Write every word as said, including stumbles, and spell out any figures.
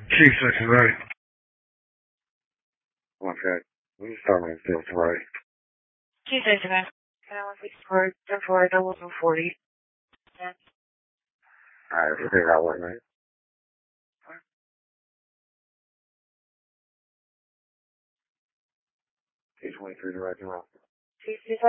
Two six right. One sec. We just start with this right. Two six right. Now six four ten four double two forty. Yeah. Alright, we'll figure out what, mate. Two twenty three to right to left. Two two